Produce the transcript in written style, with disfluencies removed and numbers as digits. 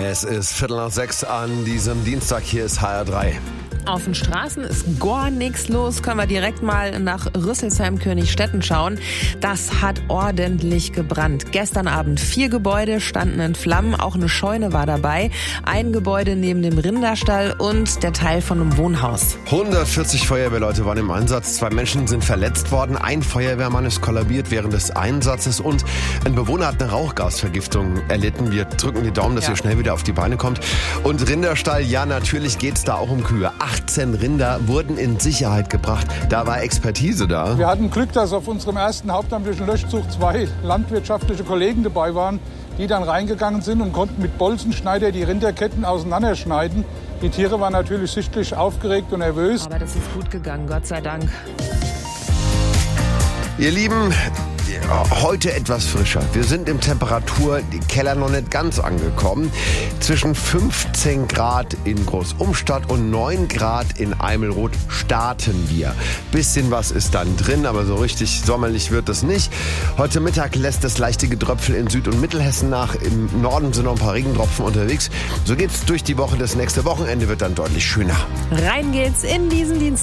Es ist 5:45 an diesem Dienstag. Hier ist HR3. Auf den Straßen ist gar nichts los. Können wir direkt mal nach Rüsselsheim-Königstetten schauen. Das hat ordentlich gebrannt. Gestern Abend 4 Gebäude standen in Flammen. Auch eine Scheune war dabei. Ein Gebäude neben dem Rinderstall und der Teil von einem Wohnhaus. 140 Feuerwehrleute waren im Einsatz. 2 Menschen sind verletzt worden. Ein Feuerwehrmann ist kollabiert während des Einsatzes und ein Bewohner hat eine Rauchgasvergiftung erlitten. Wir drücken die Daumen, dass er schnell wieder auf die Beine kommt. Und Rinderstall, ja, natürlich geht's da auch um Kühe. 18 Rinder wurden in Sicherheit gebracht. Da war Expertise da. Wir hatten Glück, dass auf unserem ersten hauptamtlichen Löschzug 2 landwirtschaftliche Kollegen dabei waren, die dann reingegangen sind und konnten mit Bolzenschneider die Rinderketten auseinanderschneiden. Die Tiere waren natürlich sichtlich aufgeregt und nervös. Aber das ist gut gegangen, Gott sei Dank. Ihr Lieben, heute etwas frischer. Wir sind im Temperaturkeller noch nicht ganz angekommen. Zwischen 15 Grad in Großumstadt und 9 Grad in Eimelroth starten wir. Bisschen was ist dann drin, aber so richtig sommerlich wird es nicht. Heute Mittag lässt es leichte Getröpfel in Süd- und Mittelhessen nach. Im Norden sind noch ein paar Regentropfen unterwegs. So geht's durch die Woche. Das nächste Wochenende wird dann deutlich schöner. Rein geht's in diesen Dienstag.